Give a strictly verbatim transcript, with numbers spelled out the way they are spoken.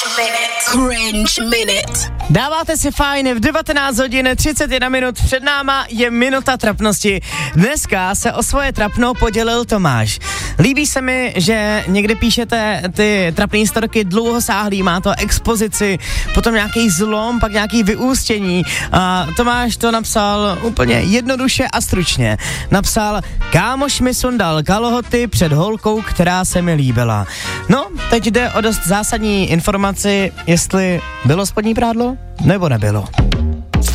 Cringe Minute. Dáváte si fajn v devatenáct hodin třicet jedna minut, před náma je minuta trapnosti. Dneska se o svoje trapno podělil Tomáš. Líbí se mi, že někdy píšete ty trapný storky dlouhosáhlý, má to expozici, potom nějaký zlom, pak nějaký vyústění. A Tomáš to napsal úplně jednoduše a stručně. Napsal: kámoš mi sundal kalhoty před holkou, která se mi líbila. No, teď jde o dost zásadní informaci, jestli bylo spodní prádlo nebo nebylo.